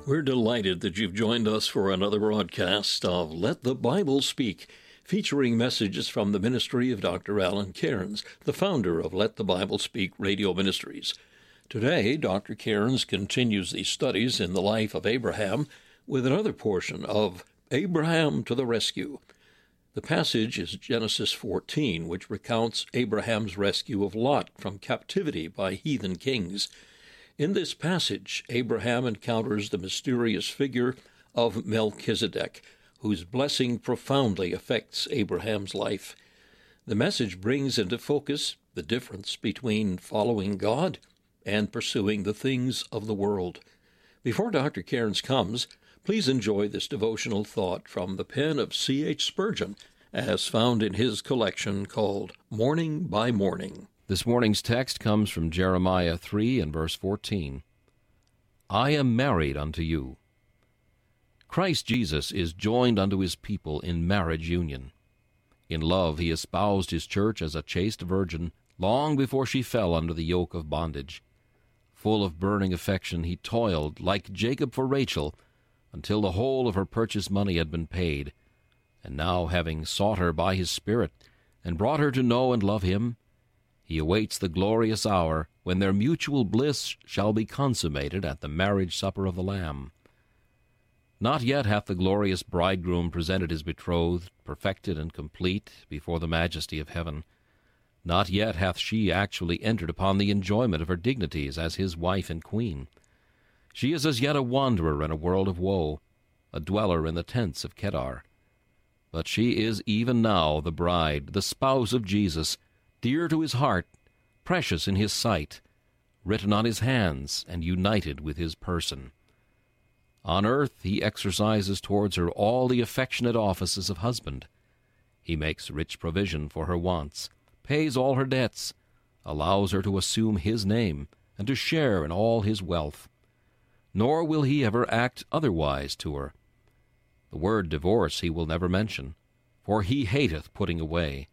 We're delighted that you've joined us for another broadcast of Let the Bible Speak, featuring messages from the ministry of Dr. Alan Cairns, the founder of Let the Bible Speak Radio Ministries. Today, Dr. Cairns continues these studies in the life of Abraham with another portion of Abraham to the Rescue. The passage is Genesis 14, which recounts Abraham's rescue of Lot from captivity by heathen kings. In this passage, Abraham encounters the mysterious figure of Melchizedek, whose blessing profoundly affects Abraham's life. The message brings into focus the difference between following God and pursuing the things of the world. Before Dr. Cairns comes, please enjoy this devotional thought from the pen of C.H. Spurgeon, as found in his collection called Morning by Morning. This morning's text comes from Jeremiah 3 and verse 14. I am married unto you. Christ Jesus is joined unto his people in marriage union. In love he espoused his church as a chaste virgin long before she fell under the yoke of bondage. Full of burning affection he toiled, like Jacob for Rachel, until the whole of her purchase money had been paid. And now, having sought her by his Spirit, and brought her to know and love him, he awaits the glorious hour when their mutual bliss shall be consummated at the marriage supper of the Lamb. Not yet hath the glorious bridegroom presented his betrothed, perfected and complete, before the majesty of heaven. Not yet hath she actually entered upon the enjoyment of her dignities as his wife and queen. She is as yet a wanderer in a world of woe, a dweller in the tents of Kedar. But she is even now the bride, the spouse of Jesus, dear to his heart, precious in his sight, written on his hands, and united with his person. On earth he exercises towards her all the affectionate offices of husband. He makes rich provision for her wants, pays all her debts, allows her to assume his name, and to share in all his wealth. Nor will he ever act otherwise to her. The word divorce he will never mention, for he hateth putting away.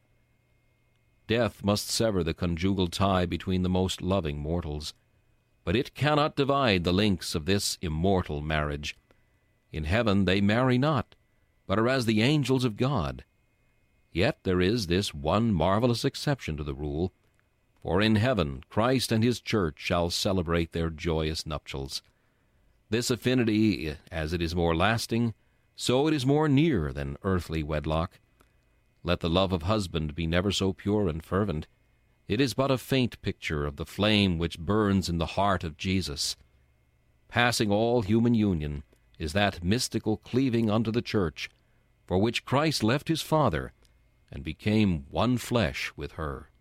Death must sever the conjugal tie between the most loving mortals, but it cannot divide the links of this immortal marriage. In heaven they marry not, but are as the angels of God. Yet there is this one marvelous exception to the rule, for in heaven Christ and his church shall celebrate their joyous nuptials. This affinity, as it is more lasting, so it is more near than earthly wedlock. Let the love of husband be never so pure and fervent, it is but a faint picture of the flame which burns in the heart of Jesus. Passing all human union is that mystical cleaving unto the church, for which Christ left his Father, and became one flesh with her.